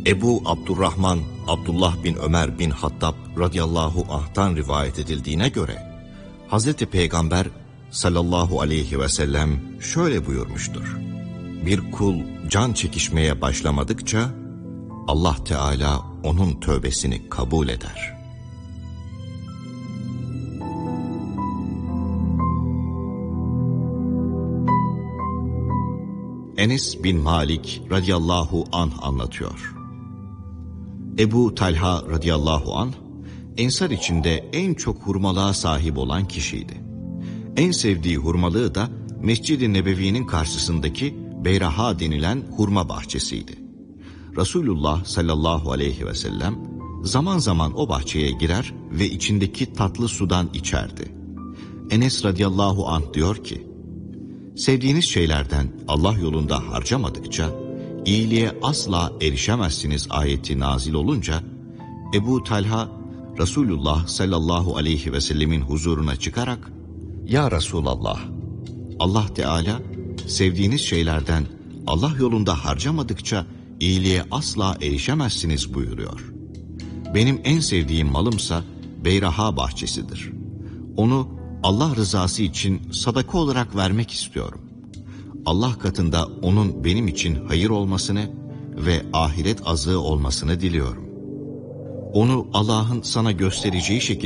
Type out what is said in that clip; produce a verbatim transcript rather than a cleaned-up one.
Ebu Abdurrahman Abdullah bin Ömer bin Hattab radıyallahu anh'tan rivayet edildiğine göre Hazreti Peygamber sallallahu aleyhi ve sellem şöyle buyurmuştur: Bir kul can çekişmeye başlamadıkça Allah Teala onun tövbesini kabul eder. Enes bin Malik radıyallahu anh anlatıyor. Ebu Talha radıyallahu anh, Ensar içinde en çok hurmalığa sahip olan kişiydi. En sevdiği hurmalığı da Mescid-i Nebevi'nin karşısındaki Beyraha denilen hurma bahçesiydi. Resulullah sallallahu aleyhi ve sellem zaman zaman o bahçeye girer ve içindeki tatlı sudan içerdi. Enes radıyallahu anh diyor ki, sevdiğiniz şeylerden Allah yolunda harcamadıkça iyiliğe asla erişemezsiniz ayeti nazil olunca Ebu Talha Resulullah sallallahu aleyhi ve sellemin huzuruna çıkarak, Ya Resulallah, Allah Teala sevdiğiniz şeylerden Allah yolunda harcamadıkça iyiliğe asla erişemezsiniz buyuruyor. Benim en sevdiğim malımsa Beyraha bahçesidir. Onu Allah rızası için sadaka olarak vermek istiyorum. Allah katında onun benim için hayır olmasını ve ahiret azığı olmasını diliyorum. Onu Allah'ın sana göstereceği şekilde